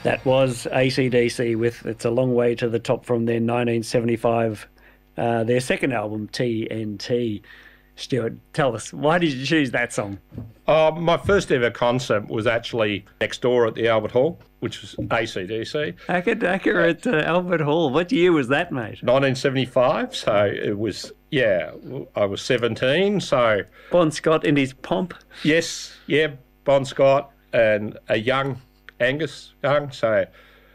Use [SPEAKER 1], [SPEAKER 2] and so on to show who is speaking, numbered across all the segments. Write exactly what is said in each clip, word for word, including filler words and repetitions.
[SPEAKER 1] That was A C D C with It's a Long Way to the Top from their nineteen seventy-five, uh, their second album, T N T. Stuart, tell us, why did you choose that song?
[SPEAKER 2] Uh, my first ever concert was actually next door at the Albert Hall, which was A C D C.
[SPEAKER 1] Accurate, uh, Albert Hall. What year was that, mate?
[SPEAKER 2] nineteen seventy-five, so it was, yeah, I was seventeen, so...
[SPEAKER 1] Bon Scott in his pomp?
[SPEAKER 2] Yes, yeah, Bon Scott and a young Angus Young, so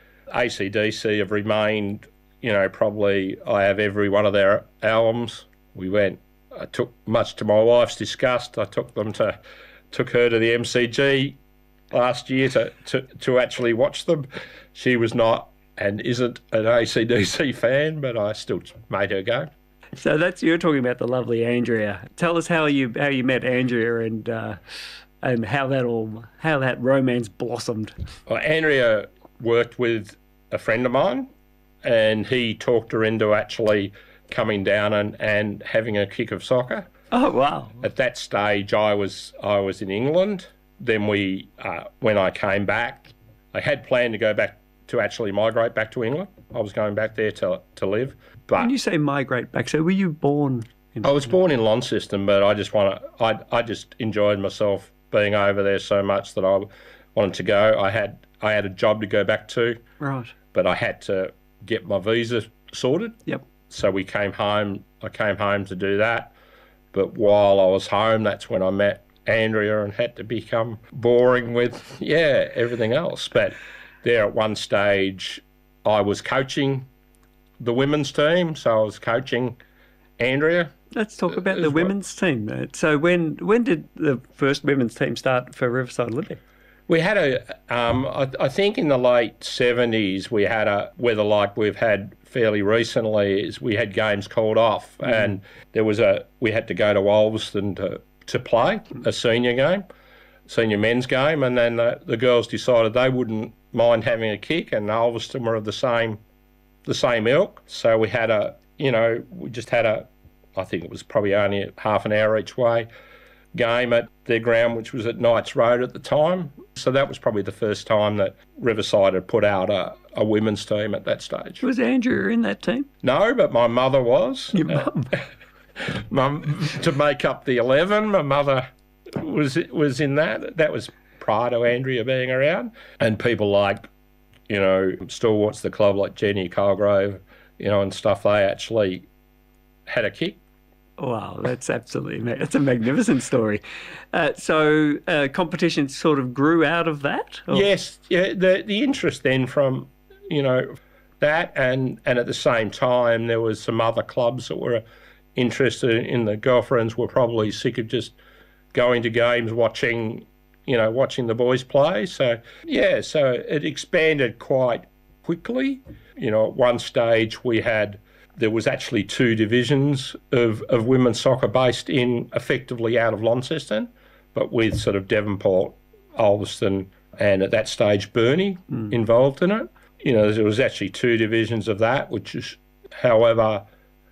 [SPEAKER 2] A C D C have remained, you know, probably I have every one of their albums. We went, I took, much to my wife's disgust, I took them to, took her to the M C G last year to, to, to actually watch them. She was not and isn't an A C D C fan, but I still made her go.
[SPEAKER 1] So that's, you're talking about the lovely Andrea. Tell us how you how you met Andrea and uh, and how that all how that romance blossomed.
[SPEAKER 2] Well, Andrea worked with a friend of mine, and he talked her into actually coming down and, and having a kick of soccer.
[SPEAKER 1] Oh wow!
[SPEAKER 2] At that stage, I was I was in England. Then we, uh, when I came back, I had planned to go back to actually migrate back to England. I was going back there to to live. But
[SPEAKER 1] when you say migrate back, so were you born in
[SPEAKER 2] I was born in Launceston, but I just want to. I I just enjoyed myself being over there so much that I wanted to go. I had I had a job to go back to,
[SPEAKER 1] right?
[SPEAKER 2] But I had to get my visa sorted.
[SPEAKER 1] Yep.
[SPEAKER 2] So we came home. I came home to do that. But while I was home, that's when I met Andrea and had to become boring with yeah everything else. But there at one stage, I was coaching the women's team, so I was coaching Andrea.
[SPEAKER 1] Let's talk about the women's team. So when when did the first women's team start for Riverside Olympic?
[SPEAKER 2] We had a, um, I, I think in the late seventies, we had a weather like we've had fairly recently. Is we had games called off, mm. and there was a we had to go to Wolveston to to play a senior game, senior men's game, and then the, the girls decided they wouldn't mind having a kick, and Ulverston were of the same the same ilk. So we had a, you know, we just had a, I think it was probably only a half an hour each way game at their ground, which was at Knights Road at the time. So that was probably the first time that Riverside had put out a, a women's team at that stage.
[SPEAKER 1] Was Andrea in that team?
[SPEAKER 2] No, but my mother was.
[SPEAKER 1] Your mum?
[SPEAKER 2] Uh, mum, to make up the eleven, my mother was was in that. That was prior to Andrea being around. And people like, you know, stalwarts the club like Jenny Colgrove, you know, and stuff, they actually had a kick.
[SPEAKER 1] Wow, that's absolutely, that's a magnificent story. Uh, so uh, competition sort of grew out of that? Or?
[SPEAKER 2] Yes, yeah. The the interest then from, you know, that and, and at the same time there was some other clubs that were interested in the girlfriends were probably sick of just going to games, watching, you know, watching the boys play. So, yeah, so it expanded quite quickly. You know, at one stage we had, there was actually two divisions of, of women's soccer based in effectively out of Launceston, but with sort of Devonport, Ulverston, and at that stage Burnie mm. involved in it. You know, there was actually two divisions of that, which is, however,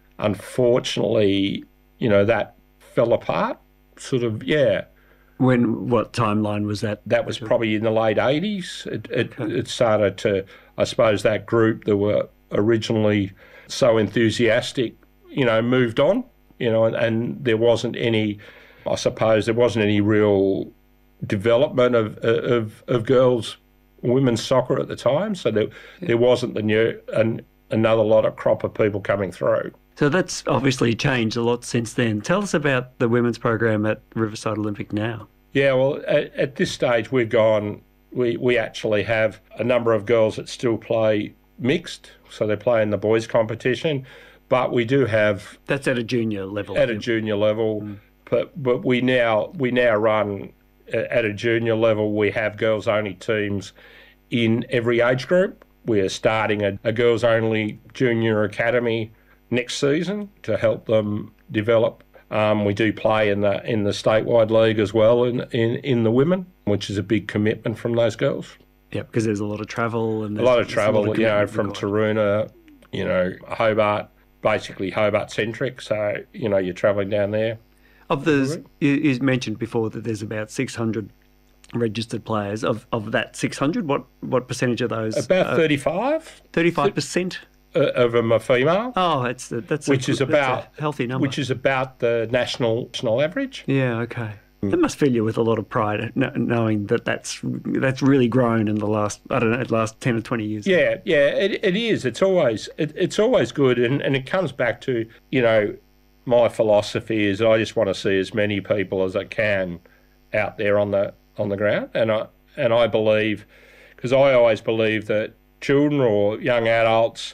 [SPEAKER 2] unfortunately, you know, that fell apart. Sort of, yeah.
[SPEAKER 1] When, what timeline was that?
[SPEAKER 2] That was probably in the late eighties. It, it, okay. it started to, I suppose, that group that were originally so enthusiastic, you know, moved on, you know, and, and there wasn't any, I suppose, there wasn't any real development of of, of girls, women's soccer at the time. So there yeah. there wasn't the new an, another lot of crop of people coming through.
[SPEAKER 1] So that's obviously changed a lot since then. Tell us about the women's program at Riverside Olympic now.
[SPEAKER 2] Yeah, well, at, at this stage we've gone, we, we actually have a number of girls that still play mixed, so they play in the boys' competition, but we do have...
[SPEAKER 1] That's at a junior level.
[SPEAKER 2] At a junior level, mm. but but we now we now run, at a junior level, we have girls-only teams in every age group. We are starting a, a girls-only junior academy next season to help them develop. Um, we do play in the in the statewide league as well in, in, in the women, which is a big commitment from those girls.
[SPEAKER 1] Yeah, because there's a lot of travel. and
[SPEAKER 2] A lot of travel, lot of you know, from Taroona, you know, Hobart, basically Hobart-centric, so, you know, you're travelling down there.
[SPEAKER 1] Of those, you, you mentioned before that there's about six hundred registered players. Of, of that six hundred, what, what percentage of those?
[SPEAKER 2] About thirty-five.
[SPEAKER 1] thirty-five percent?
[SPEAKER 2] Uh, of them are female.
[SPEAKER 1] Oh, that's a, that's
[SPEAKER 2] which
[SPEAKER 1] a,
[SPEAKER 2] is
[SPEAKER 1] that's
[SPEAKER 2] about
[SPEAKER 1] a healthy number.
[SPEAKER 2] Which is about the national national average.
[SPEAKER 1] Yeah, okay. That must fill you with a lot of pride, knowing that that's that's really grown in the last I don't know, the last ten or twenty years.
[SPEAKER 2] Yeah, yeah, it, it is. It's always it, it's always good, and, and it comes back to, you know, my philosophy is I just want to see as many people as I can out there on the on the ground, and I and I believe, because I always believe that children or young adults,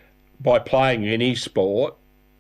[SPEAKER 2] by playing any sport,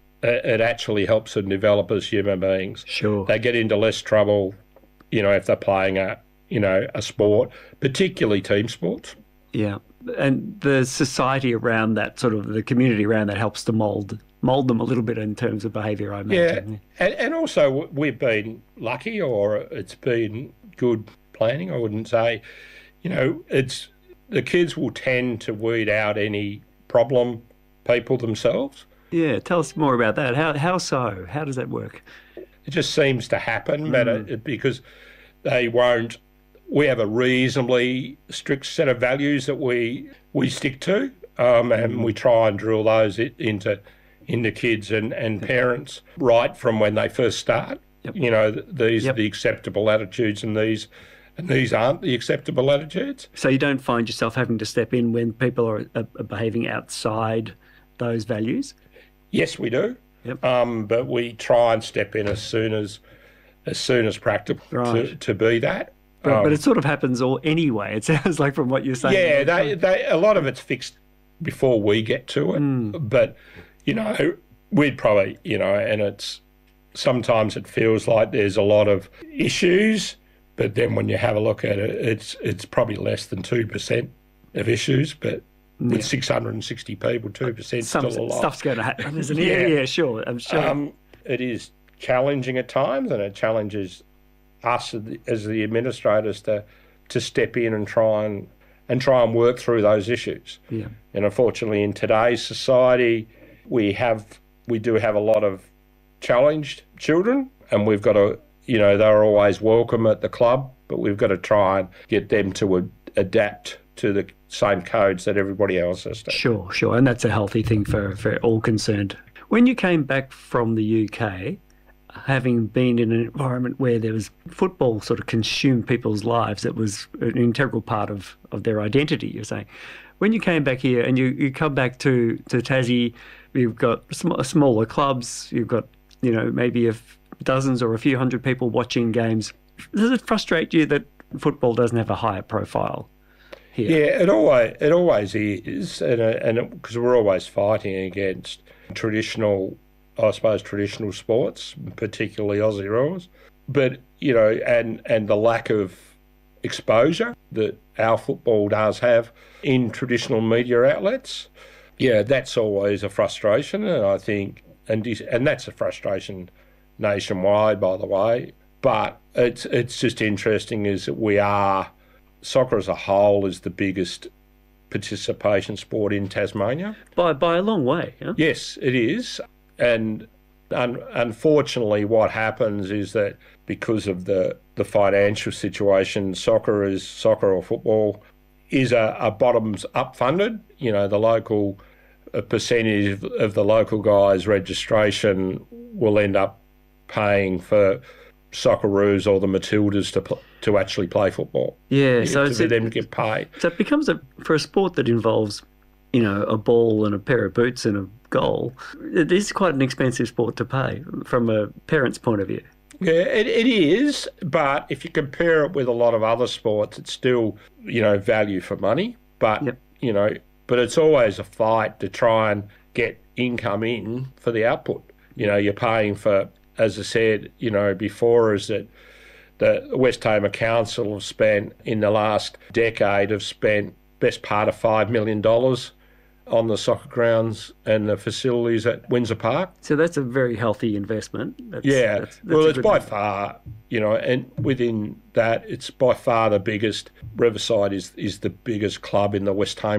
[SPEAKER 2] it actually helps them develop as human beings.
[SPEAKER 1] Sure.
[SPEAKER 2] They get into less trouble, you know, if they're playing a, you know, a sport, particularly team sports.
[SPEAKER 1] Yeah. And the society around that, sort of the community around that, helps to mould mould them a little bit in terms of behaviour, I imagine.
[SPEAKER 2] Yeah. And, and also we've been lucky, or it's been good planning, I wouldn't say. You know, it's the kids will tend to weed out any problem people themselves.
[SPEAKER 1] Yeah, tell us more about that. How how so? How does that work?
[SPEAKER 2] It just seems to happen, mm. but it, because they won't. We have a reasonably strict set of values that we we stick to, um, and mm. we try and drill those into into kids and, and parents right from when they first start. Yep. You know, these yep. are the acceptable attitudes, and these and these aren't the acceptable attitudes.
[SPEAKER 1] So you don't find yourself having to step in when people are, are, are behaving outside those values?
[SPEAKER 2] Yes, we do.
[SPEAKER 1] Yep.
[SPEAKER 2] Um, but we try and step in as soon as as soon as practical right. to, to be that.
[SPEAKER 1] But,
[SPEAKER 2] um,
[SPEAKER 1] but it sort of happens all anyway. It sounds like from what you're saying.
[SPEAKER 2] Yeah, they, they, a lot of it's fixed before we get to it.
[SPEAKER 1] Mm.
[SPEAKER 2] But, you know, we'd probably, you know, and it's sometimes it feels like there's a lot of issues, but then when you have a look at it, it's it's probably less than two percent of issues, but with yeah. six hundred sixty people, two percent still a lot.
[SPEAKER 1] Stuff's going to happen, isn't it? Yeah, yeah, sure. I'm sure.
[SPEAKER 2] Um, it is challenging at times, and it challenges us as the administrators to to step in and try and and try and work through those issues.
[SPEAKER 1] Yeah.
[SPEAKER 2] And unfortunately, in today's society, we have we do have a lot of challenged children, and we've got to, you know, they're always welcome at the club, but we've got to try and get them to ad- adapt to the same codes that everybody else has to.
[SPEAKER 1] Sure, sure. And that's a healthy thing for, for all concerned. When you came back from the U K, having been in an environment where there was football sort of consumed people's lives, it was an integral part of, of their identity, you're saying. When you came back here and you, you come back to, to Tassie, you've got sm- smaller clubs, you've got, you know, maybe a f- dozens or a few hundred people watching games. Does it frustrate you that football doesn't have a higher profile here?
[SPEAKER 2] Yeah, it always it always is, and and because we're always fighting against traditional, I suppose, traditional sports, particularly Aussie rules. But you know, and and the lack of exposure that our football does have in traditional media outlets, yeah, that's always a frustration, and I think, and and that's a frustration nationwide, by the way. But it's it's just interesting is that we are. Soccer as a whole is the biggest participation sport in Tasmania.
[SPEAKER 1] By by a long way, huh?
[SPEAKER 2] Yes, it is. And un- unfortunately what happens is that because of the, the financial situation, soccer is soccer or football is a, a bottoms-up funded. You know, the local a percentage of the local guys' registration will end up paying for Socceroos or the Matildas to pl- to actually play football.
[SPEAKER 1] Yeah, so
[SPEAKER 2] to
[SPEAKER 1] it's
[SPEAKER 2] for them to get paid.
[SPEAKER 1] So it becomes a for a sport that involves, you know, a ball and a pair of boots and a goal. It is quite an expensive sport to pay from a parent's point of view.
[SPEAKER 2] Yeah, it, it is, but if you compare it with a lot of other sports, it's still, you know, value for money. But
[SPEAKER 1] yep.
[SPEAKER 2] you know, but it's always a fight to try and get income in for the output. You know, you're paying for. As I said, you know, before, is that the West Hamer Council have spent, in the last decade, have spent best part of five million dollars on the soccer grounds and the facilities at Windsor Park.
[SPEAKER 1] So that's a very healthy investment. That's,
[SPEAKER 2] yeah.
[SPEAKER 1] That's, that's
[SPEAKER 2] well, it's by
[SPEAKER 1] thing.
[SPEAKER 2] far, you know, and within that, it's by far the biggest. Riverside is, is the biggest club in the West Hamer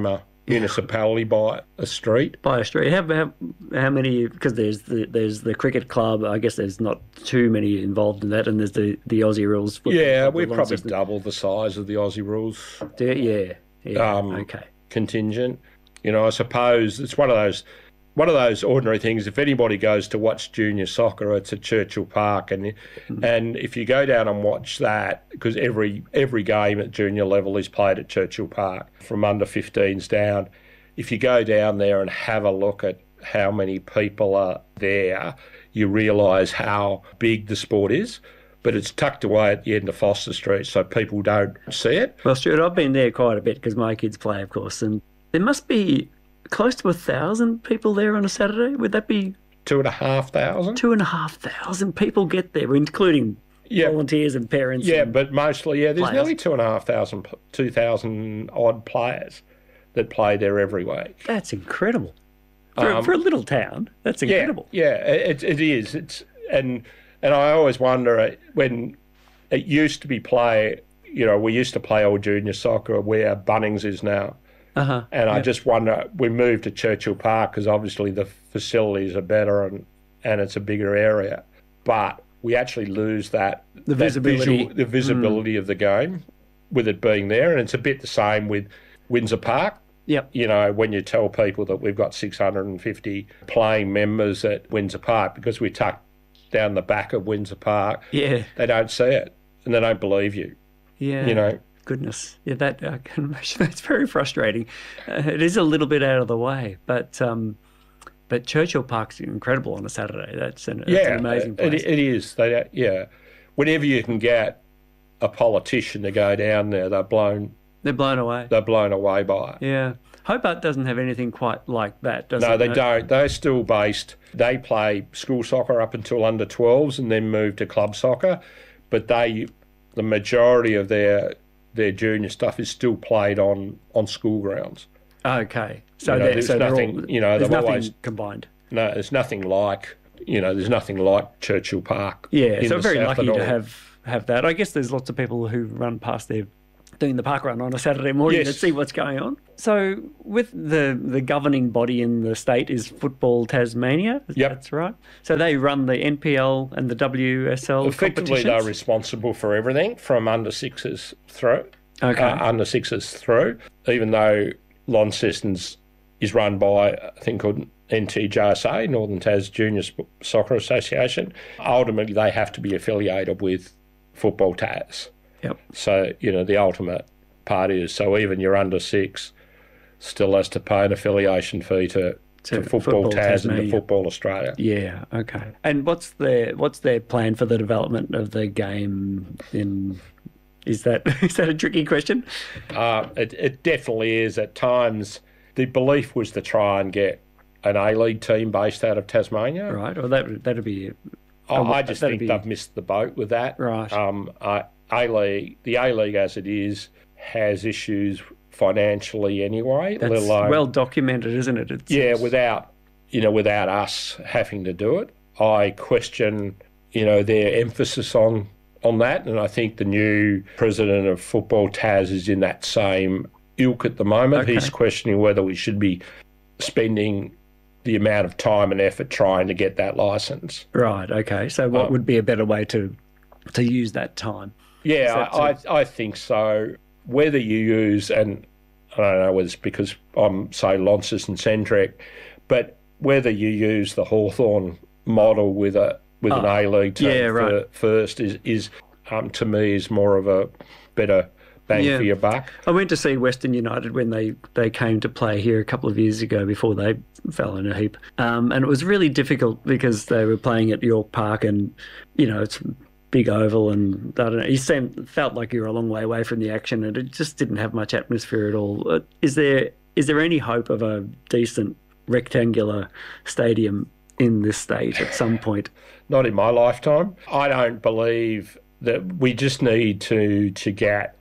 [SPEAKER 2] municipality by a street.
[SPEAKER 1] By a street. How, how, how many, because there's the, there's the cricket club, I guess there's not too many involved in that, and there's the, the Aussie Rules. Football
[SPEAKER 2] Yeah,
[SPEAKER 1] club,
[SPEAKER 2] we're
[SPEAKER 1] the
[SPEAKER 2] probably
[SPEAKER 1] Launceston.
[SPEAKER 2] double the size of the Aussie Rules.
[SPEAKER 1] Do you? Yeah, yeah,
[SPEAKER 2] Um,
[SPEAKER 1] okay.
[SPEAKER 2] contingent. You know, I suppose it's one of those one of those ordinary things. If anybody goes to watch junior soccer, it's at Churchill Park, and mm. and if you go down and watch that, because every every game at junior level is played at Churchill Park from under fifteens down. If you go down there and have a look at how many people are there, you realise how big the sport is. But it's tucked away at the end of Foster Street, so people don't see it.
[SPEAKER 1] Well, Stuart, I've been there quite a bit because my kids play, of course, and there must be close to a thousand people there on a Saturday. Would that be
[SPEAKER 2] two and a half thousand?
[SPEAKER 1] Two and a half thousand people get there, including yeah. volunteers and parents.
[SPEAKER 2] Yeah,
[SPEAKER 1] and
[SPEAKER 2] but mostly, yeah, there's
[SPEAKER 1] players.
[SPEAKER 2] nearly two and a half thousand, two thousand odd players that play there every week.
[SPEAKER 1] That's incredible for, um, for a little town. That's incredible.
[SPEAKER 2] Yeah, yeah, it, it is. It's and and I always wonder when it used to be play. You know, we used to play old junior soccer where Bunnings is now.
[SPEAKER 1] Uh-huh.
[SPEAKER 2] And I
[SPEAKER 1] yep.
[SPEAKER 2] just wonder, we moved to Churchill Park because obviously the facilities are better and, and it's a bigger area. But we actually lose that,
[SPEAKER 1] the
[SPEAKER 2] that
[SPEAKER 1] visibility,
[SPEAKER 2] visual, the visibility mm. of the game with it being there. And it's a bit the same with Windsor Park.
[SPEAKER 1] Yep.
[SPEAKER 2] You know, when you tell people that we've got six hundred fifty playing members at Windsor Park because we tucked down the back of Windsor Park,
[SPEAKER 1] yeah,
[SPEAKER 2] they don't see it and they don't believe you.
[SPEAKER 1] Yeah.
[SPEAKER 2] You know.
[SPEAKER 1] Goodness, yeah, that I can imagine. That's very frustrating. Uh, it is a little bit out of the way, but um, but Churchill Park's incredible on a Saturday. That's an, that's
[SPEAKER 2] yeah,
[SPEAKER 1] an amazing place.
[SPEAKER 2] It, it is. They, yeah, whenever you can get a politician to go down there, they're blown.
[SPEAKER 1] They're blown away.
[SPEAKER 2] They're blown away by it.
[SPEAKER 1] Yeah, Hobart doesn't have anything quite like that, does
[SPEAKER 2] no,
[SPEAKER 1] it?
[SPEAKER 2] They
[SPEAKER 1] no,
[SPEAKER 2] they don't. They're still based. They play school soccer up until under twelves, and then move to club soccer. But they, the majority of their their junior stuff is still played on, on school grounds.
[SPEAKER 1] Okay. So,
[SPEAKER 2] you know,
[SPEAKER 1] they're,
[SPEAKER 2] there's
[SPEAKER 1] so
[SPEAKER 2] nothing,
[SPEAKER 1] they're all,
[SPEAKER 2] you know,
[SPEAKER 1] there's
[SPEAKER 2] they've
[SPEAKER 1] nothing
[SPEAKER 2] always,
[SPEAKER 1] combined.
[SPEAKER 2] No, there's nothing like, you know, there's nothing like Churchill Park.
[SPEAKER 1] Yeah, so very
[SPEAKER 2] South
[SPEAKER 1] lucky to have, have that. I guess there's lots of people who run past there doing the park run on a Saturday morning
[SPEAKER 2] yes.
[SPEAKER 1] to see what's going on. So with the, the governing body in the state is Football Tasmania.
[SPEAKER 2] Yep.
[SPEAKER 1] That's right. So they run the N P L and the W S L
[SPEAKER 2] Effectively, they're responsible for everything from under sixes through.
[SPEAKER 1] Okay.
[SPEAKER 2] Uh, under sixes through, even though Launceston's is run by a thing called N T J S A, Northern Tas Junior Soccer Association. Ultimately, they have to be affiliated with Football Tas.
[SPEAKER 1] Yep.
[SPEAKER 2] So, you know, the ultimate part is, so even your under six still has to pay an affiliation fee to, to, to Football, Football Tas and to Football Australia.
[SPEAKER 1] Yeah, okay. And what's their what's their plan for the development of the game in... Is that is that a tricky question?
[SPEAKER 2] Uh, it, it definitely is. At times, the belief was to try and get an A-League team based out of Tasmania.
[SPEAKER 1] Right, well, that, that'd be...
[SPEAKER 2] Oh, I just think be... they've missed the boat with that.
[SPEAKER 1] Right.
[SPEAKER 2] Um, uh, A-League, the A-League as it is, has issues financially anyway.
[SPEAKER 1] That's
[SPEAKER 2] let alone,
[SPEAKER 1] well documented, isn't it? It
[SPEAKER 2] yeah, without, you know, without us having to do it. I question, you know, their emphasis on... on that, and I think the new president of Football Tas is in that same ilk at the moment.
[SPEAKER 1] Okay.
[SPEAKER 2] He's questioning whether we should be spending the amount of time and effort trying to get that licence.
[SPEAKER 1] Right, okay. So what um, would be a better way to to use that time?
[SPEAKER 2] Yeah, I, I, I think so. Whether you use, and I don't know whether it's because I'm, say, Launceston-centric, but whether you use the Hawthorn model with a with oh, an A-League team
[SPEAKER 1] yeah, right.
[SPEAKER 2] first is, is um, to me, is more of a better bang
[SPEAKER 1] yeah.
[SPEAKER 2] for your buck.
[SPEAKER 1] I went to see Western United when they, they came to play here a couple of years ago before they fell in a heap. Um, and it was really difficult because they were playing at York Park and, you know, it's big oval and, I don't know, you seemed, felt like you were a long way away from the action and it just didn't have much atmosphere at all. Is there is there any hope of a decent rectangular stadium in this state at some point?
[SPEAKER 2] Not in my lifetime. I don't believe that we just need to to get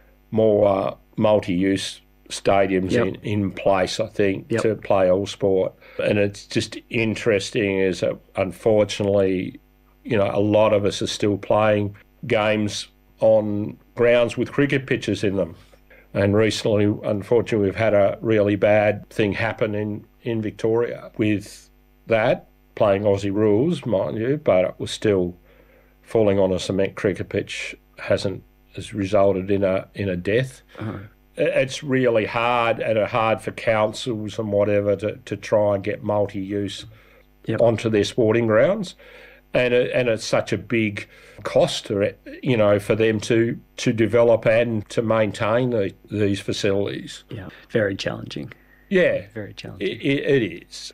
[SPEAKER 2] more uh, multi-use stadiums
[SPEAKER 1] yep.
[SPEAKER 2] in, in place, I think,
[SPEAKER 1] yep.
[SPEAKER 2] to play all sport. And it's just interesting is that unfortunately, you know, a lot of us are still playing games on grounds with cricket pitches in them, And recently, unfortunately, we've had a really bad thing happen in, in Victoria with that, playing Aussie rules, mind you, but it was still falling on a cement cricket pitch hasn't has resulted in a in a death. Uh-huh. It's really hard and hard for councils and whatever to, to try and get multi-use yep. onto their sporting grounds. And it, and it's such a big cost to it, you know, for them to to develop and to maintain the, these facilities.
[SPEAKER 1] Yeah, very challenging.
[SPEAKER 2] Yeah,
[SPEAKER 1] very challenging.
[SPEAKER 2] It, it, it is.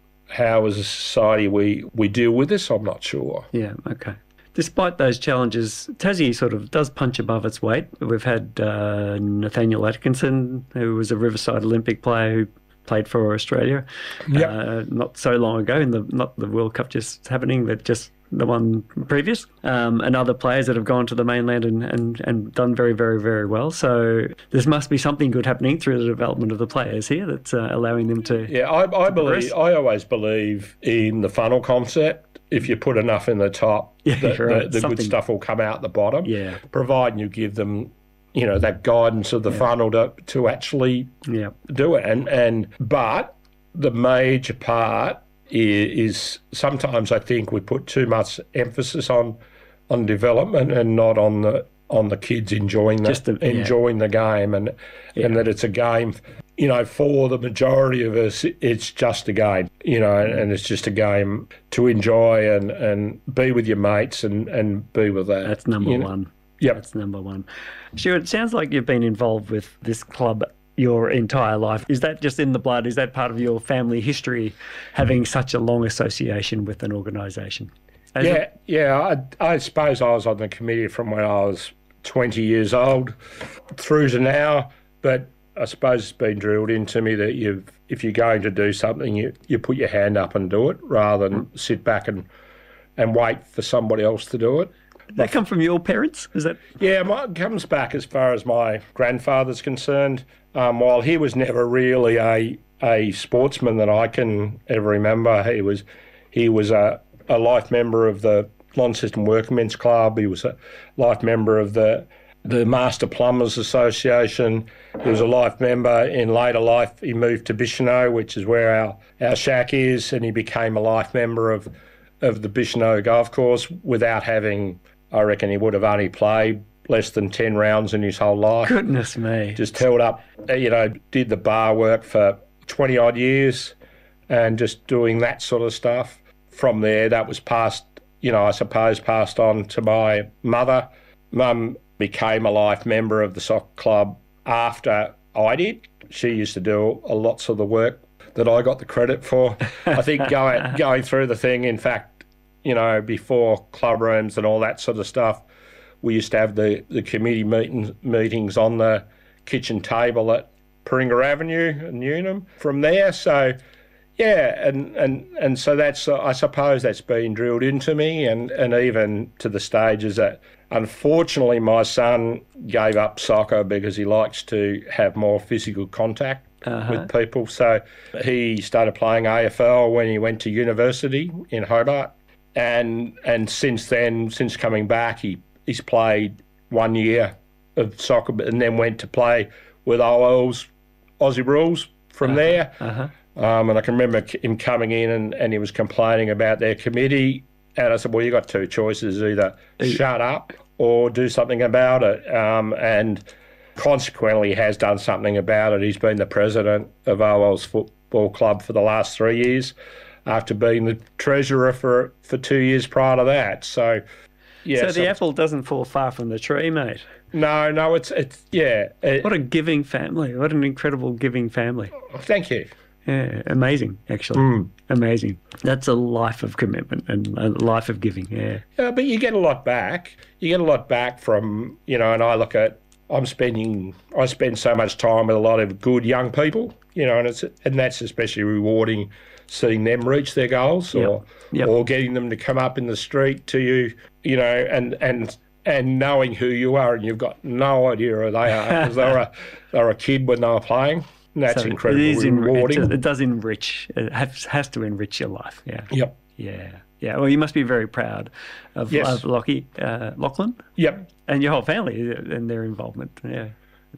[SPEAKER 2] How as a society we, we deal with this, I'm not sure.
[SPEAKER 1] Yeah, okay. Despite those challenges, Tassie sort of does punch above its weight. We've had uh, Nathaniel Atkinson, who was a Riverside Olympic player who played for Australia
[SPEAKER 2] yep.
[SPEAKER 1] uh, not so long ago, in the not the World Cup just happening, but just the one previous, um, and other players that have gone to the mainland and, and, and done very, very, very well. So there must be something good happening through the development of the players here that's uh, allowing them to
[SPEAKER 2] Yeah, I, I
[SPEAKER 1] to
[SPEAKER 2] believe.
[SPEAKER 1] progress.
[SPEAKER 2] I always believe in the funnel concept. If you put enough in the top,
[SPEAKER 1] Yeah,
[SPEAKER 2] the,
[SPEAKER 1] right.
[SPEAKER 2] the, the good stuff will come out the bottom.
[SPEAKER 1] Yeah.
[SPEAKER 2] Providing you give them, you know, that guidance of the
[SPEAKER 1] Yeah.
[SPEAKER 2] funnel to, to actually
[SPEAKER 1] Yeah.
[SPEAKER 2] do it. And and but the major part is, is sometimes I think we put too much emphasis on on development and not on the on the kids enjoying the,
[SPEAKER 1] Just the- yeah.
[SPEAKER 2] enjoying the game and
[SPEAKER 1] Yeah.
[SPEAKER 2] and that it's a game. You know, for the majority of us, it's just a game, you know, and, and it's just a game to enjoy and, and be with your mates and, and be with that.
[SPEAKER 1] That's number
[SPEAKER 2] you know?
[SPEAKER 1] one.
[SPEAKER 2] Yep.
[SPEAKER 1] That's number one. Stuart, it sounds like you've been involved with this club your entire life. Is that just in the blood? Is that part of your family history, having such a long association with an organisation? As
[SPEAKER 2] Yeah,
[SPEAKER 1] a-
[SPEAKER 2] yeah. I, I suppose I was on the committee from when I was twenty years old through to now, but I suppose it's been drilled into me that you've, if you're going to do something, you, you put your hand up and do it rather than sit back and, and wait for somebody else to do it.
[SPEAKER 1] Did that come from your parents? Is that?
[SPEAKER 2] Yeah, it comes back as far as my grandfather's concerned. Um, while he was never really a a sportsman that I can ever remember, he was he was a, a life member of the Launceston Workmen's Club. He was a life member of the the Master Plumbers Association. He was a life member. In later life, he moved to Bicheno, which is where our, our shack is, and he became a life member of of the Bicheno Golf Course without having, I reckon he would have only played less than ten rounds in his whole life.
[SPEAKER 1] Goodness me.
[SPEAKER 2] Just held up, you know, did the bar work for twenty odd years and just doing that sort of stuff. From there, that was passed, you know, I suppose passed on to my mother. Mum became a life member of the soccer club after I did. She used to do a lots of the work that I got the credit for. I think going going through the thing, in fact, you know, before club rooms and all that sort of stuff, we used to have the, the committee meetings meetings on the kitchen table at Paringa Avenue in Newnham from there. So, yeah, and, and, and so that's, uh, I suppose that's been drilled into me, and, and even to the stages that, unfortunately, my son gave up soccer because he likes to have more physical contact uh-huh. with people. So he started playing A F L when he went to university in Hobart. And and since then, since coming back, he, he's played one year of soccer and then went to play with O L's Aussie Rules from
[SPEAKER 1] uh-huh.
[SPEAKER 2] there.
[SPEAKER 1] Uh-huh.
[SPEAKER 2] Um, and I can remember him coming in and, and he was complaining about their committee. And I said, well, you got two choices, either shut up or do something about it. Um, and consequently, he has done something about it. He's been the president of O L's football club for the last three years after being the treasurer for, for two years prior to that. So, yeah.
[SPEAKER 1] So the
[SPEAKER 2] so
[SPEAKER 1] apple doesn't fall far from the tree, mate.
[SPEAKER 2] No, no, it's, it's yeah. It,
[SPEAKER 1] What a giving family. What an incredible giving family.
[SPEAKER 2] Thank you.
[SPEAKER 1] Yeah, amazing, actually.
[SPEAKER 2] Mm.
[SPEAKER 1] Amazing. That's a life of commitment and a life of giving, yeah.
[SPEAKER 2] Yeah, but you get a lot back. You get a lot back from, you know, and I look at, I'm spending, I spend so much time with a lot of good young people, you know, and it's and that's especially rewarding, seeing them reach their goals or
[SPEAKER 1] Yep. Yep.
[SPEAKER 2] or getting them to come up in the street to you, you know, and and and knowing who you are, and you've got no idea who they are because they were a, they were a kid when they were playing. And that's
[SPEAKER 1] So
[SPEAKER 2] incredibly
[SPEAKER 1] it is en-
[SPEAKER 2] rewarding.
[SPEAKER 1] It, it does enrich, it has, has to enrich your life, yeah.
[SPEAKER 2] Yep.
[SPEAKER 1] Yeah. Yeah, well, you must be very proud of,
[SPEAKER 2] Yes.
[SPEAKER 1] of Lockie, uh, Lachlan
[SPEAKER 2] Yep.
[SPEAKER 1] and your whole family and their involvement, yeah. It's,
[SPEAKER 2] Yep.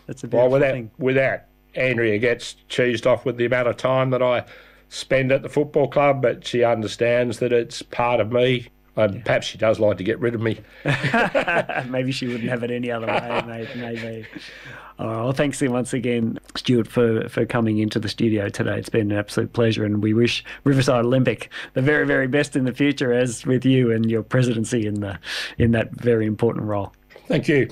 [SPEAKER 1] That's a beautiful
[SPEAKER 2] well, without,
[SPEAKER 1] thing.
[SPEAKER 2] Without Andrea gets cheesed off with the amount of time that I spend at the football club, but she understands that it's part of me. And yeah. Perhaps she does like to get rid of me.
[SPEAKER 1] Maybe she wouldn't have it any other way, maybe. maybe. All right, well, thanks once again, Stuart, for, for coming into the studio today. It's been an absolute pleasure, and we wish Riverside Olympic the very, very best in the future, as with you and your presidency in the in that very important role.
[SPEAKER 2] Thank you.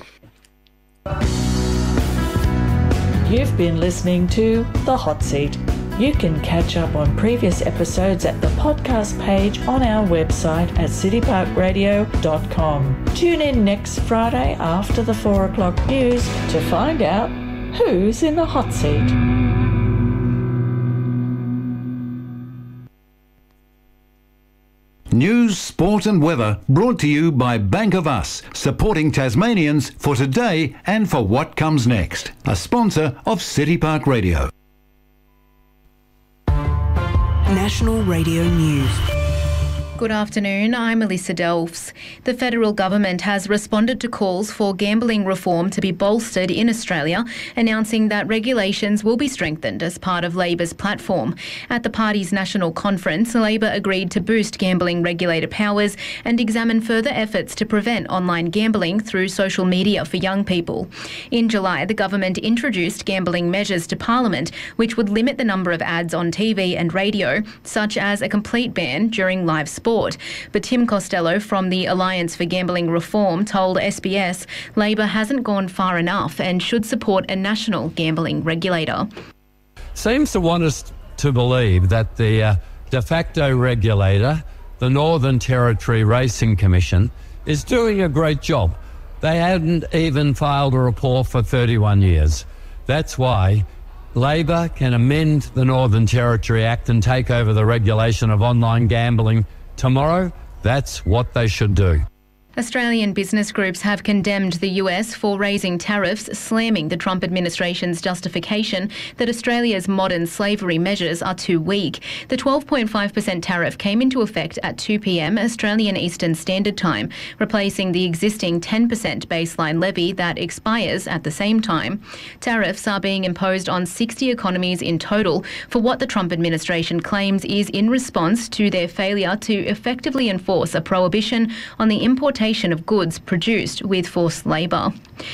[SPEAKER 3] You've been listening to The Hot Seat. You can catch up on previous episodes at the podcast page on our website at city park radio dot com. Tune in next Friday after the four o'clock news to find out who's in the hot seat.
[SPEAKER 4] News, sport and weather brought to you by Bank of Us, supporting Tasmanians for today and for what comes next. A sponsor of City Park Radio.
[SPEAKER 5] National Radio News.
[SPEAKER 6] Good afternoon, I'm Melissa Delfs. The federal government has responded to calls for gambling reform to be bolstered in Australia, announcing that regulations will be strengthened as part of Labor's platform. At the party's national conference, Labor agreed to boost gambling regulator powers and examine further efforts to prevent online gambling through social media for young people. In July, the government introduced gambling measures to Parliament, which would limit the number of ads on T V and radio, such as a complete ban during live sport. But Tim Costello from the Alliance for Gambling Reform told S B S Labor hasn't gone far enough and should support a national gambling regulator.
[SPEAKER 7] Seems to want us to believe that the uh, de facto regulator, the Northern Territory Racing Commission, is doing a great job. They hadn't even filed a report for thirty-one years. That's why Labor can amend the Northern Territory Act and take over the regulation of online gambling tomorrow. That's what they should do.
[SPEAKER 6] Australian business groups have condemned the U S for raising tariffs, slamming the Trump administration's justification that Australia's modern slavery measures are too weak. The twelve point five percent tariff came into effect at two p.m. Australian Eastern Standard Time, replacing the existing ten percent baseline levy that expires at the same time. Tariffs are being imposed on sixty economies in total for what the Trump administration claims is in response to their failure to effectively enforce a prohibition on the importation of goods produced with forced labour.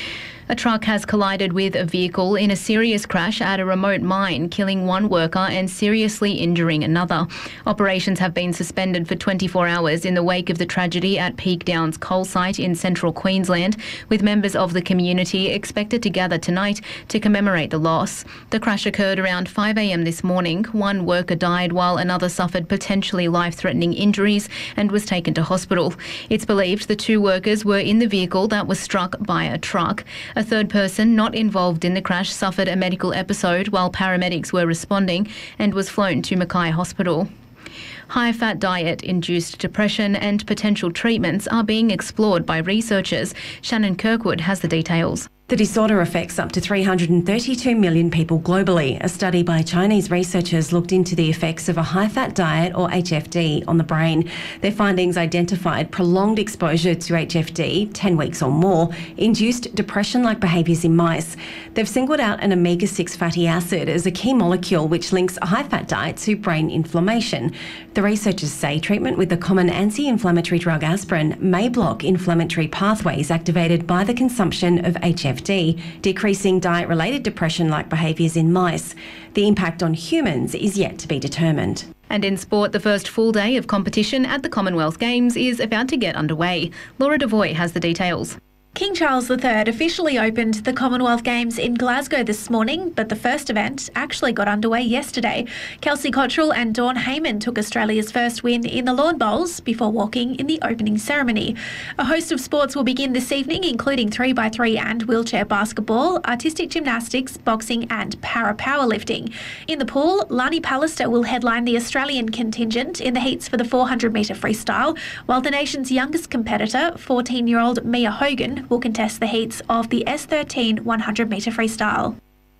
[SPEAKER 6] A truck has collided with a vehicle in a serious crash at a remote mine, killing one worker and seriously injuring another. Operations have been suspended for twenty-four hours in the wake of the tragedy at Peak Downs coal site in central Queensland, with members of the community expected to gather tonight to commemorate the loss. The crash occurred around five a.m. this morning. One worker died while another suffered potentially life-threatening injuries and was taken to hospital. It's believed the two workers were in the vehicle that was struck by a truck. A third person not involved in the crash suffered a medical episode while paramedics were responding and was flown to Mackay Hospital. High-fat diet-induced depression and potential treatments are being explored by researchers. Shannon Kirkwood has the details.
[SPEAKER 8] The disorder affects up to three hundred thirty-two million people globally. A study by Chinese researchers looked into the effects of a high-fat diet, or H F D, on the brain. Their findings identified prolonged exposure to H F D, ten weeks or more, induced depression-like behaviours in mice. They've singled out an omega six fatty acid as a key molecule which links a high-fat diet to brain inflammation. The researchers say treatment with the common anti-inflammatory drug aspirin may block inflammatory pathways activated by the consumption of H F D, decreasing diet-related depression-like behaviours in mice. The impact on humans is yet to be determined.
[SPEAKER 6] And in sport, the first full day of competition at the Commonwealth Games is about to get underway. Laura Devoy has the details.
[SPEAKER 9] King Charles the Third officially opened the Commonwealth Games in Glasgow this morning, but the first event actually got underway yesterday. Kelsey Cottrell and Dawn Heyman took Australia's first win in the lawn bowls before walking in the opening ceremony. A host of sports will begin this evening, including three by three and wheelchair basketball, artistic gymnastics, boxing and para-powerlifting. In the pool, Lani Pallister will headline the Australian contingent in the heats for the four hundred metre freestyle, while the nation's youngest competitor, fourteen-year-old Mia Hogan, will contest the heats of the S thirteen one hundred metre freestyle.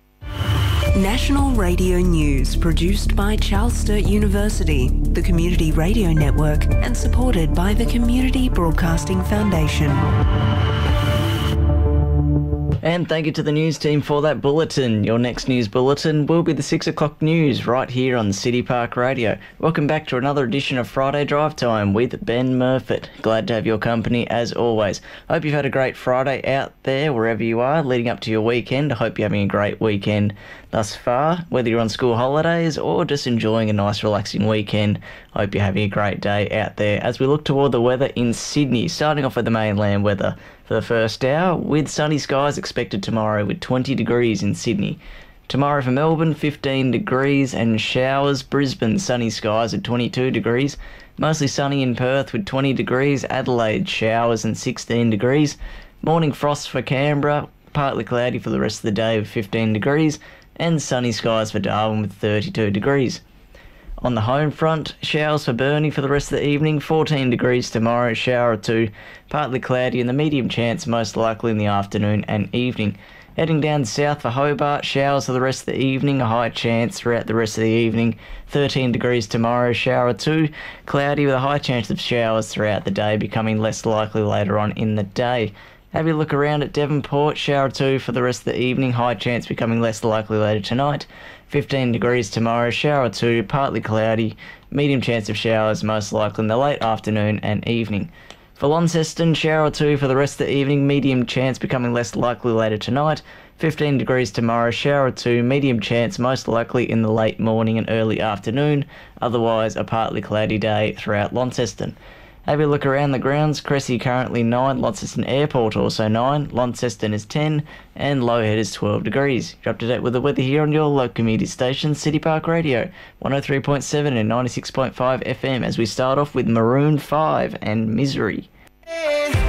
[SPEAKER 5] National Radio News, produced by Charles Sturt University, the Community Radio Network, and supported by the Community Broadcasting Foundation.
[SPEAKER 10] And thank you to the news team for that bulletin. Your next news bulletin will be the six o'clock news right here on City Park Radio. Welcome back to another edition of Friday Drive Time with Ben Murfitt. Glad to have your company as always. Hope you've had a great Friday out there wherever you are leading up to your weekend. I hope you're having a great weekend thus far, whether you're on school holidays or just enjoying a nice relaxing weekend. I hope you're having a great day out there as we look toward the weather in Sydney, starting off with the mainland weather for the first hour, with sunny skies expected tomorrow with twenty degrees in Sydney. Tomorrow for Melbourne, fifteen degrees and showers. Brisbane, sunny skies at twenty-two degrees. Mostly sunny in Perth with twenty degrees. Adelaide, showers and sixteen degrees. Morning frost for Canberra, partly cloudy for the rest of the day with fifteen degrees. And sunny skies for Darwin with thirty-two degrees. On the home front, showers for Burnie for the rest of the evening, fourteen degrees tomorrow, shower or two, partly cloudy and the medium chance most likely in the afternoon and evening. Heading down south for Hobart, showers for the rest of the evening, a high chance throughout the rest of the evening, thirteen degrees tomorrow, shower or two, cloudy with a high chance of showers throughout the day, becoming less likely later on in the day. Have a look around at Devonport, shower or two for the rest of the evening, high chance becoming less likely later tonight. fifteen degrees tomorrow, shower or two, partly cloudy, medium chance of showers most likely in the late afternoon and evening. For Launceston, shower or two for the rest of the evening, medium chance becoming less likely later tonight. fifteen degrees tomorrow, shower or two, medium chance most likely in the late morning and early afternoon, otherwise a partly cloudy day throughout Launceston. Have a look around the grounds. Cressy currently nine, Launceston Airport also nine, Launceston is ten, and Lowhead is twelve degrees. You're up to date with the weather here on your local community station, City Park Radio, one oh three point seven and ninety-six point five F M, as we start off with Maroon five and Misery.